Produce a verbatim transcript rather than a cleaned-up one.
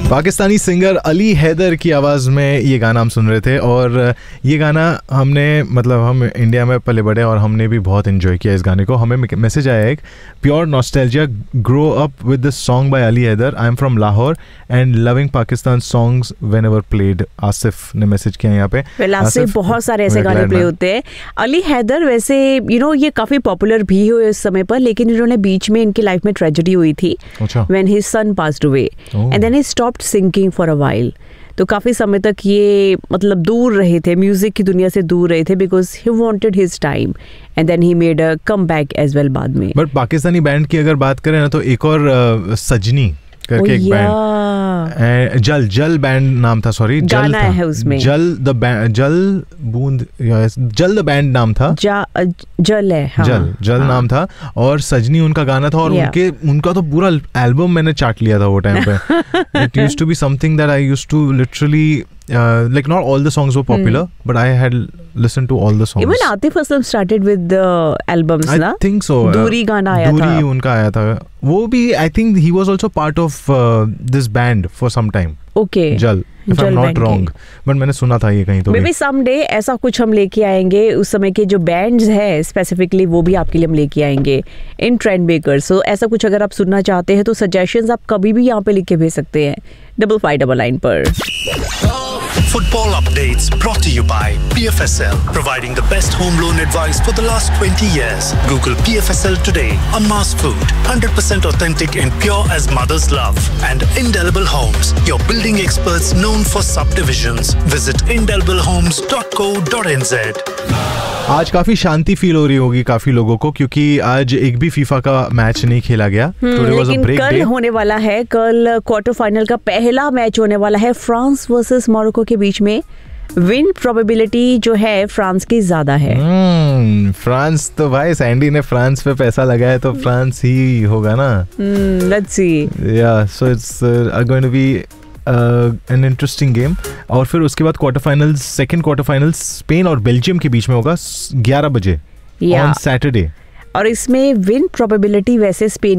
Pakistani singer Ali Haider की आवाज़ में ये गाना हम सुन रहे थे और ये गाना हमने मतलब हम इंडिया में पले बड़े और हमने भी बहुत एंजॉय किया इस गाने को. हमें मैसेज आया एक, pure nostalgia, grow up with this song by Ali Haider, I am from Lahore and loving Pakistan songs when ever played. Asif ने मैसेज किया यहाँ पे. well, आसिफ बहुत सारे ऐसे गाने प्ले होते हैं. अली हैदर वैसे यू नो ये काफ़ी पॉपुलर भी हुए उस समय पर, लेकिन इन्होंने बीच में इनकी लाइफ में ट्रेजेडी हुई थी when his son passed away and then he stopped singing for a while. तो काफ़ी समय तक ये मतलब दूर रहे थे, म्यूज़िक की दुनिया से दूर रहे थे, because he wanted his time and then he made a come back as well बाद में. बट पाकिस्तानी बैंड की अगर बात करें ना तो एक और uh, सजनी करके एक बैंड, जल जल बैंड नाम था, सॉरी जल था, है उसमें जल द बैंड, जल बूंद, जल द बैंड नाम था, जा, जल है हाँ, जल जल हाँ. नाम था और सजनी उनका गाना था और उनके उनका तो पूरा एल्बम मैंने चाट लिया था वो टाइम पे. It used to be something that I used to literally Uh, like not all the songs were popular, hmm. but I had listened to all the songs. Even Atif Aslam started with the albums, I na? think so. Duri गाना आया था. Duri उनका आया था. वो भी I think he was also part of uh, this band for some time. Okay. जल. If I'm not wrong, but मैंने सुना था ये कहीं तो. Maybe someday ऐसा कुछ हम लेके आएंगे. उस समय के जो bands है specifically वो भी आपके लिए हम लेके आएंगे in Trend Makers. So ऐसा कुछ अगर आप सुनना चाहते हैं तो suggestions आप कभी भी यहाँ पे लिख के भेज सकते हैं डबल फाइव डबल नाइन पर. Football updates brought to you by P F S L, providing the best home loan advice for the last twenty years. Google P F S L today. Amas Food, one hundred percent authentic and pure as mother's love. And Indelible Homes, your building experts known for subdivisions. Visit indelible homes dot co dot n z. आज काफी शांति feel हो रही होगी काफी लोगों को, क्योंकि आज एक भी फीफा का मैच नहीं खेला गया. लेकिन कल होने वाला है. कल क्वार्टर फाइनल का पहला मैच होने वाला है फ्रांस वर्सेस मोरक्को के बीच में. विन प्रोबेबिलिटी जो है फ्रांस की ज्यादा है. hmm, फ्रांस तो भाई सैंडी ने फ्रांस पे पैसा लगाया तो फ्रांस ही होगा ना. Let's see. या so it's going to be an interesting game. और फिर उसके बाद quarter finals, second quarter finals Spain और बेल्जियम के बीच में होगा ग्यारह बजे ऑन सैटरडे. और इसमें विन प्रोबेबिलिटी वैसे स्पेन